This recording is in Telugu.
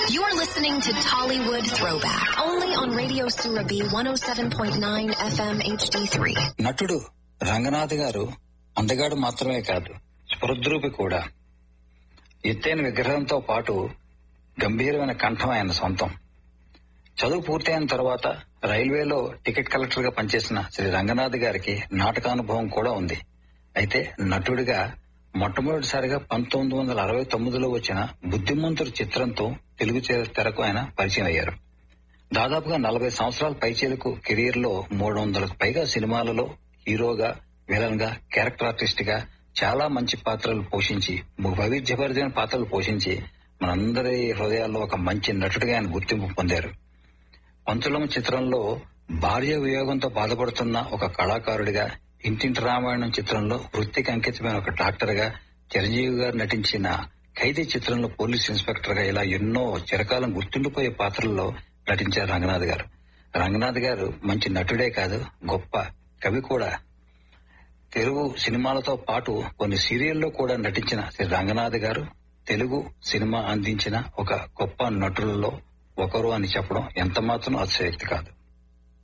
You're listening to Tollywood Throwback, only on Radio Surabhi 107.9 FM HD3. నటుడు రంగనాథ్ గారు అందగాడు మాత్రమే కాదు, స్ఫురద్రూపి కూడా. ఎత్తైన విగ్రహంతో పాటు గంభీరమైన కంఠం ఆయన సొంతం. చదువు పూర్తయిన తర్వాత రైల్వేలో టికెట్ కలెక్టర్ గా పనిచేసిన శ్రీ రంగనాథ్ గారికి నాటకానుభవం కూడా ఉంది. అయితే నటుడిగా మొట్టమొదటిసారిగా 1969లో వచ్చిన బుద్ధిమంతుడు చిత్రంతో తెలుగు తెరకు ఆయన పరిచయం అయ్యారు. దాదాపుగా 40 సంవత్సరాల పైచేలకు కెరీర్ లో 300కు పైగా సినిమాలలో హీరోగా, విలన్ గా, క్యారెక్టర్ ఆర్టిస్ట్ గా చాలా మంచి పాత్రలు పోషించి, వైవిధ్యభరితమైన పాత్రలు పోషించి మనందరి హృదయాల్లో ఒక మంచి నటుడిగా ఆయన గుర్తింపు పొందారు. పంతులమ్మ చిత్రంలో భార్య వియోగంతో బాధపడుతున్న ఒక కళాకారుడిగా, ఇంటింటి రామాయణం చిత్రంలో వృత్తికి అంకితమైన ఒక డాక్టర్ గా, చిరంజీవి గారు నటించిన ఖైదీ చిత్రంలో పోలీస్ ఇన్స్పెక్టర్ గా, ఇలా ఎన్నో చిరకాలం గుర్తుండిపోయే పాత్రల్లో నటించారు రంగనాథ్ గారు. రంగనాథ్ గారు మంచి నటుడే కాదు, గొప్ప కవి కూడా. తెలుగు సినిమాలతో పాటు కొన్ని సీరియల్లో కూడా నటించిన శ్రీ రంగనాథ్ గారు తెలుగు సినిమా అందించిన ఒక గొప్ప నటులలో ఒకరు అని చెప్పడం ఎంత మాత్రం అతిశయోక్తి కాదు.